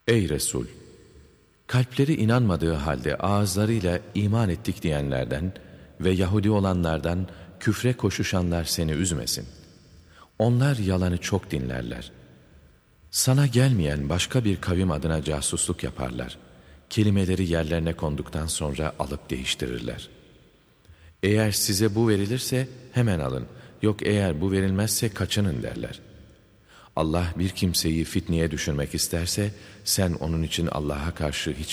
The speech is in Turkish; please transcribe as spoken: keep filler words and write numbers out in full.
Ey Resul! Kalpleri inanmadığı halde ağızlarıyla iman ettik diyenlerden ve Yahudi olanlardan küfre koşuşanlar seni üzmesin. Onlar yalanı çok dinlerler. Sana gelmeyen başka bir kavim adına casusluk yaparlar. Kelimeleri yerlerine konduktan sonra alıp değiştirirler. Eğer size bu verilirse hemen alın. Yok eğer bu verilmezse kaçının derler. Allah bir kimseyi fitneye düşürmek isterse sen onun için Allah'a karşı hiç